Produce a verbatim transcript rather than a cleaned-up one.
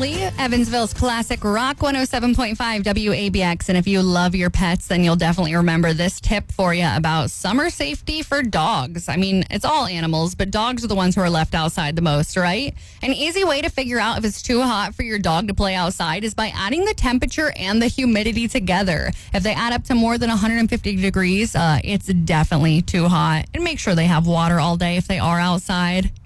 Lee, Evansville's classic rock one oh seven point five W A B X. And if you love your pets, then you'll definitely remember this tip for you about summer safety for dogs. I mean, it's all animals, but dogs are the ones who are left outside the most, right? An easy way to figure out if it's too hot for your dog to play outside is by adding the temperature and the humidity together. If they add up to more than one hundred fifty degrees, uh, it's definitely too hot. And make sure they have water all day if they are outside.